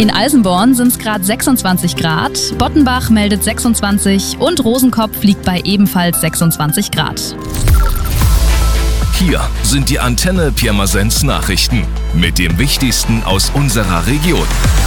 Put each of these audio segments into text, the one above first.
In Alsenborn sind es gerade 26 Grad, Bottenbach meldet 26 und Rosenkopf liegt bei ebenfalls 26 Grad. Hier sind die Antenne Pirmasens Nachrichten mit dem Wichtigsten aus unserer Region.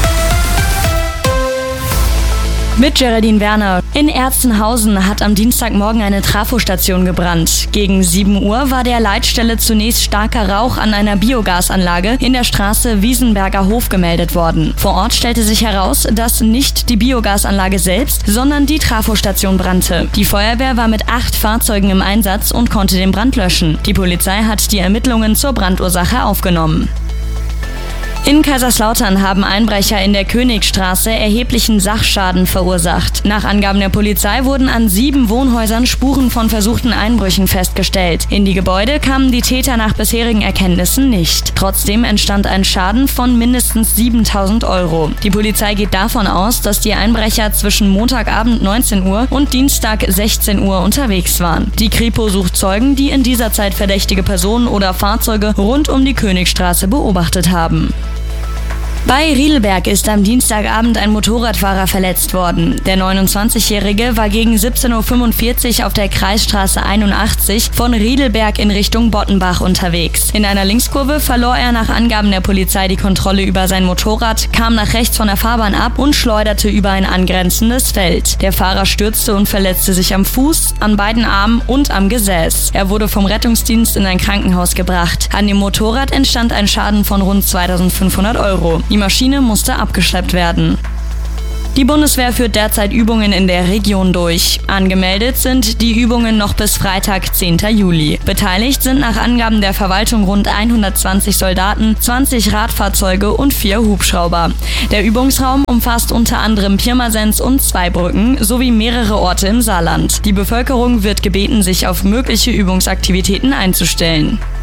Mit Geraldine Werner. In Erzenhausen hat am Dienstagmorgen eine Trafostation gebrannt. Gegen 7 Uhr war der Leitstelle zunächst starker Rauch an einer Biogasanlage in der Straße Wiesenberger Hof gemeldet worden. Vor Ort stellte sich heraus, dass nicht die Biogasanlage selbst, sondern die Trafostation brannte. Die Feuerwehr war mit 8 Fahrzeugen im Einsatz und konnte den Brand löschen. Die Polizei hat die Ermittlungen zur Brandursache aufgenommen. In Kaiserslautern haben Einbrecher in der Königstraße erheblichen Sachschaden verursacht. Nach Angaben der Polizei wurden an 7 Wohnhäusern Spuren von versuchten Einbrüchen festgestellt. In die Gebäude kamen die Täter nach bisherigen Erkenntnissen nicht. Trotzdem entstand ein Schaden von mindestens 7.000 €. Die Polizei geht davon aus, dass die Einbrecher zwischen Montagabend 19 Uhr und Dienstag 16 Uhr unterwegs waren. Die Kripo sucht Zeugen, die in dieser Zeit verdächtige Personen oder Fahrzeuge rund um die Königstraße beobachtet haben. Bei Riedelberg ist am Dienstagabend ein Motorradfahrer verletzt worden. Der 29-Jährige war gegen 17:45 Uhr auf der Kreisstraße 81 von Riedelberg in Richtung Bottenbach unterwegs. In einer Linkskurve verlor er nach Angaben der Polizei die Kontrolle über sein Motorrad, kam nach rechts von der Fahrbahn ab und schleuderte über ein angrenzendes Feld. Der Fahrer stürzte und verletzte sich am Fuß, an beiden Armen und am Gesäß. Er wurde vom Rettungsdienst in ein Krankenhaus gebracht. An dem Motorrad entstand ein Schaden von rund 2.500 €. Die Maschine musste abgeschleppt werden. Die Bundeswehr führt derzeit Übungen in der Region durch. Angemeldet sind die Übungen noch bis Freitag, 10. Juli. Beteiligt sind nach Angaben der Verwaltung rund 120 Soldaten, 20 Radfahrzeuge und 4 Hubschrauber. Der Übungsraum umfasst unter anderem Pirmasens und Zweibrücken sowie mehrere Orte im Saarland. Die Bevölkerung wird gebeten, sich auf mögliche Übungsaktivitäten einzustellen.